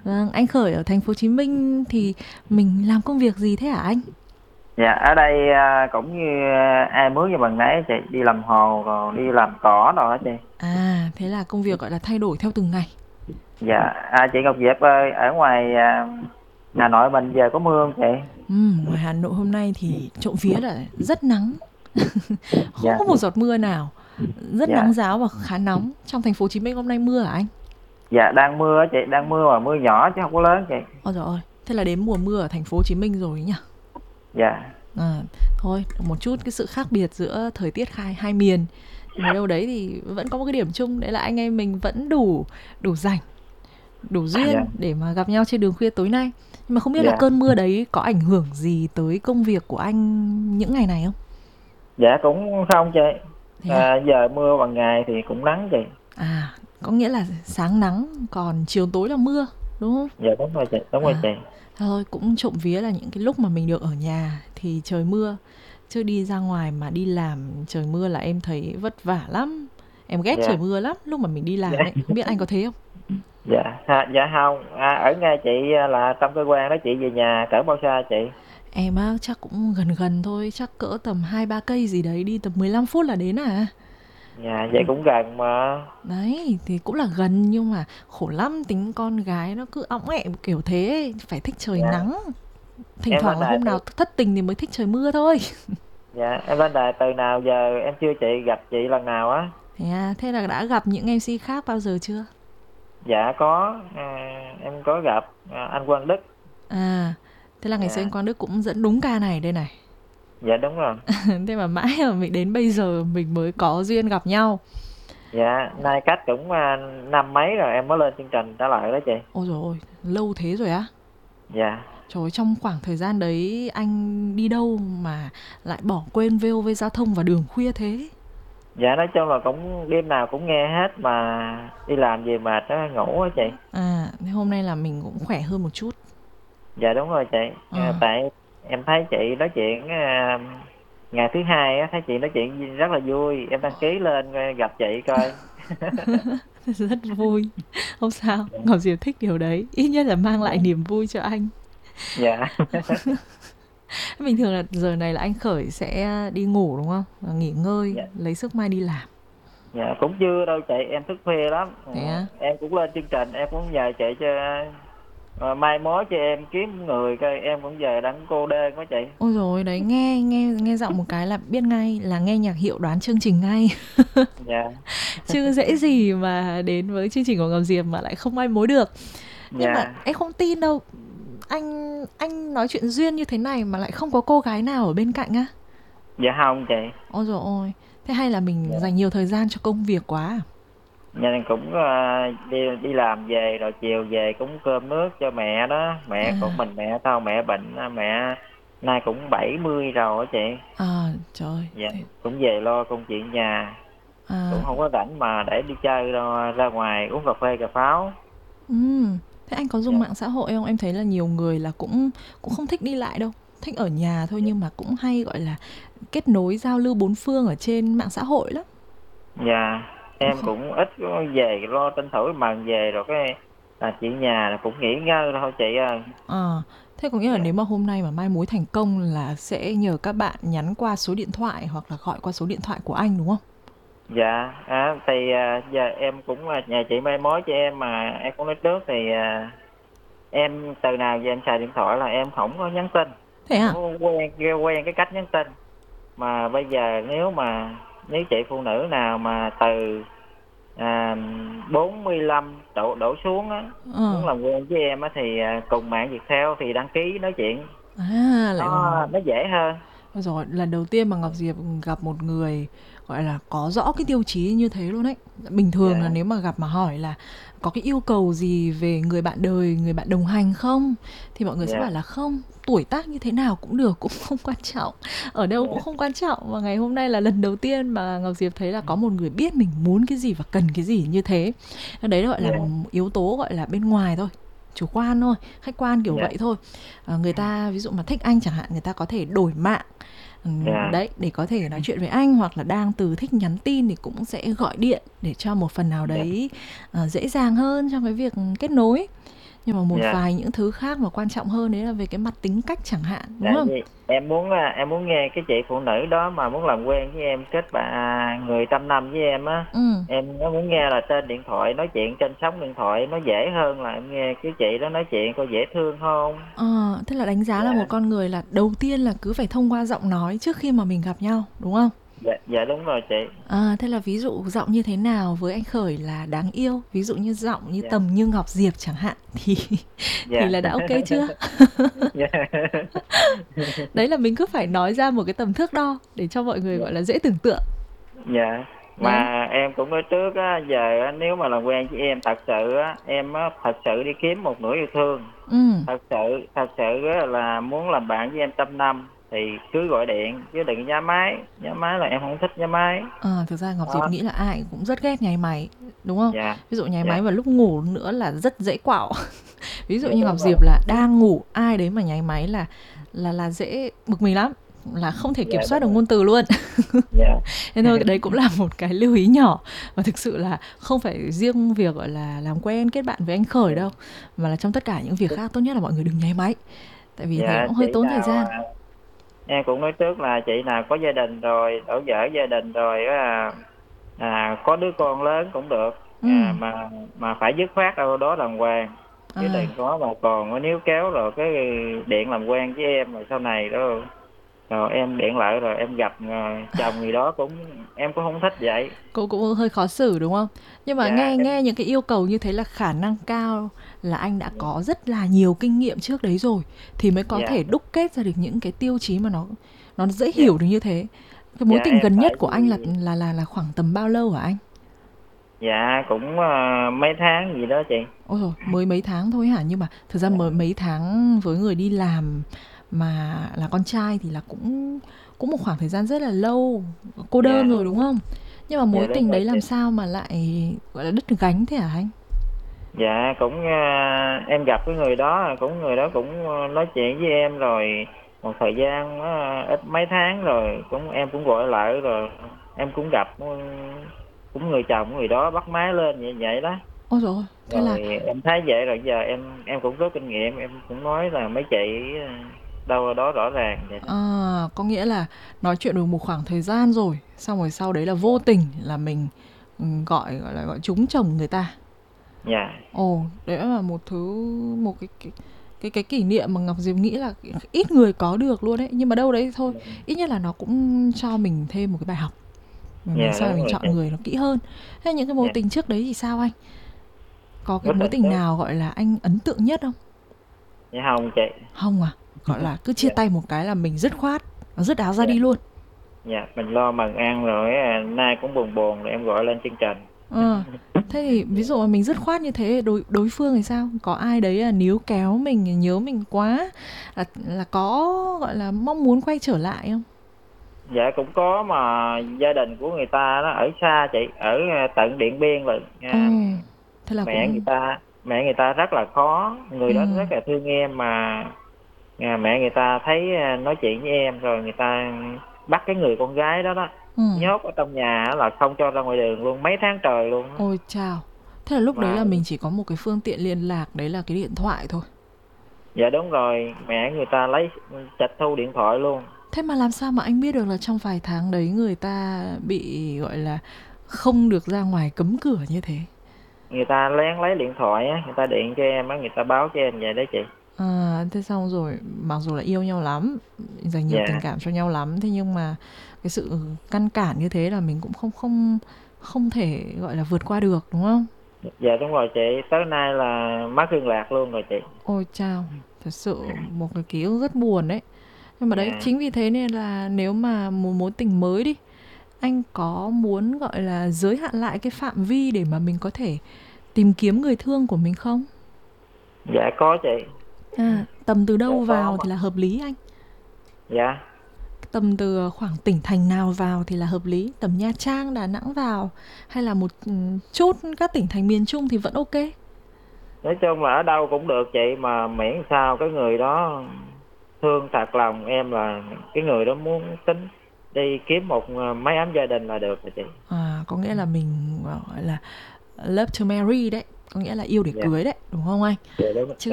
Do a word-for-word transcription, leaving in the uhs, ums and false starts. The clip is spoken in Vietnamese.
Vâng, anh Khởi ở thành phố Hồ Chí Minh thì mình làm công việc gì thế hả anh? Dạ, ở đây à, cũng như à, ai mướn như bằng nấy chị, đi làm hồ rồi đi làm cỏ rồi hả chị? À, thế là công việc gọi là thay đổi theo từng ngày. Dạ, à, chị Ngọc Diệp ơi, ở ngoài à, Hà Nội mình giờ có mưa không chị? Ừm, ngoài Hà Nội hôm nay thì trộm vía là rất nắng, không Dạ, có một giọt mưa nào. Rất nắng dạ, ráo và khá nóng. Trong thành phố Hồ Chí Minh hôm nay mưa hả anh? dạ đang mưa á chị, đang mưa mà mưa nhỏ chứ không có lớn chị. Ôi trời ơi, thế là đến mùa mưa ở thành phố Hồ Chí Minh rồi ấy nhỉ? Dạ, À, thôi, một chút cái sự khác biệt giữa thời tiết hai hai miền. Nhưng mà đâu đấy thì vẫn có một cái điểm chung, đấy là anh em mình vẫn đủ đủ rảnh, đủ dạ, duyên để mà gặp nhau trên đường khuya tối nay. Nhưng mà không biết là dạ, cơn mưa đấy có ảnh hưởng gì tới công việc của anh những ngày này không? dạ cũng không chị. Thế à? À, giờ mưa bằng ngày thì cũng nắng chị. À, có nghĩa là sáng nắng còn chiều tối là mưa, đúng không? Dạ đúng rồi chị, đúng rồi À, chị. thôi cũng trộm vía là những cái lúc mà mình được ở nhà thì trời mưa, chứ đi ra ngoài mà đi làm trời mưa là em thấy vất vả lắm. Em ghét trời Dạ, mưa lắm lúc mà mình đi dạ, làm ấy, không biết anh có thế không? dạ, ha, dạ không. À, ở ngay chị à, là trong cơ quan đó, chị về nhà cỡ bao xa chị? Em á chắc cũng gần gần thôi, chắc cỡ tầm hai ba cây gì đấy, đi tầm mười lăm phút là đến à. Dạ, vậy cũng gần mà. Đấy, thì cũng là gần nhưng mà khổ lắm, tính con gái nó cứ õng ẹo kiểu thế ấy, phải thích trời Dạ, nắng. Thỉnh em thoảng lên là đài hôm từ nào thất tình thì mới thích trời mưa thôi. dạ em lên đài từ nào giờ em chưa chị gặp chị lần nào á? Thế à, thế là đã gặp những em xê khác bao giờ chưa? Dạ có, à, em có gặp à, anh Quang Đức. À, thế là ngày xưa anh Dạ, Quang Đức cũng dẫn đúng ca này đây này. dạ đúng rồi. Thế mà mãi mà mình đến bây giờ mình mới có duyên gặp nhau. Dạ, nay cách cũng à, năm mấy rồi em mới lên chương trình trở lại đó chị. Ôi dồi ôi, lâu thế rồi á. Dạ, Trời ơi, trong khoảng thời gian đấy anh đi đâu mà lại bỏ quên vê o vê Giao thông và đường khuya thế? dạ nói chung là cũng đêm nào cũng nghe hết mà đi làm về mệt đó ngủ á chị. À, thế hôm nay là mình cũng khỏe hơn một chút. Dạ đúng rồi chị. À, Ờ, tại em thấy chị nói chuyện à, ngày thứ hai á, thấy chị nói chuyện rất là vui, em đăng ký lên à, gặp chị coi. rất vui. Không sao, Ngọc Diệp thích điều đấy. Ít nhất là mang lại niềm vui cho anh. Dạ. Bình thường là giờ này là anh Khởi sẽ đi ngủ đúng không? Và nghỉ ngơi, Dạ. lấy sức mai đi làm. Dạ cũng chưa đâu chị, em thức khuya lắm. Ờ, Thế á? em cũng lên chương trình, em cũng nhờ chị cho ờ, mai mối cho em kiếm người coi, em cũng giờ đang cô đơn quá chị. Ôi rồi đấy, nghe nghe nghe giọng một cái là biết ngay là nghe nhạc hiệu đoán chương trình ngay. Dạ, Chứ dễ gì mà đến với chương trình của Ngọc Diệp mà lại không ai mối được. Nhưng mà dạ, em không tin đâu. Anh anh nói chuyện duyên như thế này mà lại không có cô gái nào ở bên cạnh á. dạ không chị. Ôi dồi ôi. Thế hay là mình Dạ, dành nhiều thời gian cho công việc quá à? nhà em cũng ờ, đi đi làm về rồi chiều về cũng cơm nước cho mẹ đó, À, mẹ cũng mình mẹ tao mẹ bệnh, mẹ nay cũng bảy mươi rồi á chị. à trời. Dạ, Thế, cũng về lo công chuyện nhà, cũng à, không có rảnh mà để đi chơi đâu, ra ngoài uống cà phê cà pháo. ừm. Thế anh có dùng Dạ. mạng xã hội không? Em thấy là nhiều người là cũng cũng không thích đi lại đâu. Thích ở nhà thôi nhưng mà cũng hay gọi là kết nối giao lưu bốn phương ở trên mạng xã hội lắm. Dạ, em Không. cũng ít có về lo tranh thủ mà về rồi cái là chị nhà là cũng nghỉ ngơi thôi chị ơi. À, thế có nghĩa là Dạ, nếu mà hôm nay mà mai mối thành công là sẽ nhờ các bạn nhắn qua số điện thoại hoặc là gọi qua số điện thoại của anh đúng không? dạ à, thì à, giờ em cũng là nhà chị mai mối cho em mà em cũng nói trước thì à, em từ nào giờ em xài điện thoại là em không có nhắn tin, Thế không à? có quen quen cái cách nhắn tin. Mà bây giờ nếu mà nếu chị phụ nữ nào mà từ à, bốn mươi lăm độ đổ xuống á, muốn Ờ. làm quen với em á thì à, cùng mạng Viettel thì đăng ký nói chuyện À, lại còn nó nó dễ hơn. ôi rồi lần đầu tiên mà Ngọc Diệp gặp một người gọi là có rõ cái tiêu chí như thế luôn đấy. Bình thường là Dạ, nếu mà gặp mà hỏi là có cái yêu cầu gì về người bạn đời, người bạn đồng hành không? Thì mọi người sẽ bảo dạ, là không, tuổi tác như thế nào cũng được, cũng không quan trọng. Ở đâu cũng dạ, không quan trọng. Và ngày hôm nay là lần đầu tiên mà Ngọc Diệp thấy là có một người biết mình muốn cái gì và cần cái gì như thế. Đấy gọi là dạ, một yếu tố gọi là bên ngoài thôi, chủ quan thôi, khách quan kiểu dạ, vậy thôi. À, người ta ví dụ mà thích anh chẳng hạn, người ta có thể đổi mạng. Ừm, dạ, đấy để có thể nói chuyện với anh, hoặc là đang từ thích nhắn tin thì cũng sẽ gọi điện để cho một phần nào dạ, đấy à, dễ dàng hơn trong cái việc kết nối. Nhưng mà một Dạ. vài những thứ khác mà quan trọng hơn đấy là về cái mặt tính cách chẳng hạn, đúng Tại không? vì em muốn à, em muốn nghe cái chị phụ nữ đó mà muốn làm quen với em, kết bạn người trăm năm với em á, Ừ. em nó muốn nghe là trên điện thoại, nói chuyện trên sóng điện thoại nó dễ hơn là em nghe cái chị đó nói chuyện coi dễ thương không. Ờ, thế là đánh giá là một Dạ. con người là đầu tiên là cứ phải thông qua giọng nói trước khi mà mình gặp nhau, đúng không? Dạ, dạ đúng rồi chị. À, thế là ví dụ giọng như thế nào với anh Khởi là đáng yêu, ví dụ như giọng như Dạ. tầm như Ngọc Diệp chẳng hạn thì thì Dạ. là đã ok chưa? Dạ. Đấy là mình cứ phải nói ra một cái tầm thước đo để cho mọi người Dạ. gọi là dễ tưởng tượng. Dạ. Đấy. Mà em cũng nói trước á, giờ á, nếu mà làm quen với em thật sự á, em á thật sự đi kiếm một nửa yêu thương, Ừ. thật sự thật sự á, là muốn làm bạn với em trăm năm thì cứ gọi điện chứ đừng nhá máy, nhá máy là em không thích nhá máy. Ờ, thực ra Ngọc Diệp Đó. nghĩ là ai cũng rất ghét nháy máy, đúng không? Dạ. Ví dụ nháy Dạ. máy vào lúc ngủ nữa là rất dễ quạo. Ví dụ Dạ như Ngọc đúng rồi. Diệp là đang ngủ, ai đấy mà nháy máy là là là dễ bực mình lắm, là không thể Dạ kiểm soát đúng được rồi. ngôn từ luôn. Dạ. Thế thôi, đấy cũng là một cái lưu ý nhỏ. Và thực sự là không phải riêng việc gọi là làm quen kết bạn với anh Khởi đâu, mà là trong tất cả những việc khác tốt nhất là mọi người đừng nháy máy. Tại vì thế nó Dạ cũng chị hơi tốn thời nào gian. à, em cũng nói trước là chị nào có gia đình rồi, đổ vỡ gia đình rồi á, à, có đứa con lớn cũng được, Ừ. à, mà mà phải dứt khoát đâu đó đàng hoàng, chứ À, đừng có mà còn có níu kéo rồi cái điện làm quen với em rồi sau này đó, rồi em điện lại rồi em gặp à, chồng gì đó cũng em cũng không thích vậy. cũng cũng hơi khó xử đúng không? Nhưng mà Dạ nghe em. nghe những cái yêu cầu như thế là khả năng cao là anh đã có rất là nhiều kinh nghiệm trước đấy rồi thì mới có Dạ. thể đúc kết ra được những cái tiêu chí mà nó nó dễ Dạ. hiểu được như thế. Cái mối Dạ tình em gần tại nhất của anh là vì là là là khoảng tầm bao lâu hả anh? dạ cũng à, mấy tháng gì đó chị. Ôi rồi mới mấy tháng thôi hả? Nhưng mà thực ra mới mấy tháng với người đi làm mà là con trai thì là cũng cũng một khoảng thời gian rất là lâu, cô đơn Dạ. rồi đúng không? Nhưng mà Dạ mối đúng tình rồi đấy chị. làm sao mà lại gọi là đứt gánh thế hả anh? Dạ cũng à, em gặp cái người đó, cũng người đó cũng à, nói chuyện với em rồi một thời gian à, ít mấy tháng rồi cũng em cũng gọi lại rồi em cũng gặp ừ, cũng người chồng của người đó bắt máy lên vậy vậy đó. Ôi rồi, thế là Rồi em thấy vậy rồi giờ em em cũng có kinh nghiệm, em cũng nói là mấy chị à, đâu ở đó rõ ràng vậy đó. à, có nghĩa là nói chuyện được một khoảng thời gian rồi, xong rồi sau đấy là vô tình là mình ừ, gọi gọi là gọi trúng chồng người ta. Dạ. Ồ, đấy là một thứ một cái cái cái cái kỷ niệm mà Ngọc Diệp nghĩ là ít người có được luôn đấy. Nhưng mà đâu đấy thôi, ít nhất là nó cũng cho mình thêm một cái bài học. Mà lần Dạ sau đúng mình rồi chị. chọn người nó kỹ hơn. Thế những cái mối Dạ. tình trước đấy thì sao anh? Có cái Quyết mối định tình trước. nào gọi là anh ấn tượng nhất không? Dạ không chị. Không à? Gọi là cứ chia Dạ. tay một cái là mình dứt khoát, nó dứt áo ra Dạ. đi luôn. Dạ mình lo bằng ăn rồi à, nay cũng buồn buồn rồi em gọi lên chương trình. Ờ. Thế thì ví dụ mà mình dứt khoát như thế đối đối phương thì sao? Có ai đấy là níu kéo mình nhớ mình quá là là có gọi là mong muốn quay trở lại không? Dạ cũng có mà gia đình của người ta nó ở xa chị, ở à, tận Điện Biên rồi Ồ, à, thế là mẹ người cũng ta mẹ người ta rất là khó, người ừ, đó rất là thương em mà à, mẹ người ta thấy à, nói chuyện với em rồi người ta bắt cái người con gái đó đó ừ. nhốt ở trong nhà á, là không cho ra ngoài đường luôn mấy tháng trời luôn á. Ôi chào. Thế là lúc đấy Mà là mình chỉ có một cái phương tiện liên lạc đấy là cái điện thoại thôi. dạ đúng rồi, mẹ người ta lấy tịch thu điện thoại luôn. Thế mà làm sao mà anh biết được là trong vài tháng đấy người ta bị gọi là không được ra ngoài cấm cửa như thế? Người ta lén lấy điện thoại á, người ta điện cho em á, người ta báo cho em vậy đó chị. À, thế xong rồi mặc dù là yêu nhau lắm, dành nhiều tình Dạ. cảm cho nhau lắm, thế nhưng mà cái sự ngăn cản như thế là mình cũng không không không thể gọi là vượt qua được đúng không? Dạ đúng rồi chị, tới nay là mất liên lạc luôn rồi chị. Ôi chao, thật sự một cái ký ức rất buồn đấy. Nhưng mà đấy Dạ. chính vì thế nên là nếu mà một mối tình mới đi, anh có muốn gọi là giới hạn lại cái phạm vi để mà mình có thể tìm kiếm người thương của mình không? Dạ có chị. À, tầm từ Dạ đâu có vào mà. thì là hợp lý anh? Dạ. Tầm từ khoảng tỉnh thành nào vào thì là hợp lý? Tầm Nha Trang, Đà Nẵng vào hay là một ừ, chút các tỉnh thành miền Trung thì vẫn ok? Nói chung là ở đâu cũng được chị, mà miễn sao cái người đó thương thật lòng em, là cái người đó muốn tính đi kiếm một ờ, mái ấm gia đình là được rồi chị. À, có nghĩa là mình gọi là love to marry đấy. có nghĩa là yêu để Dạ. cưới đấy, đúng không anh? Dạ đúng, Chứ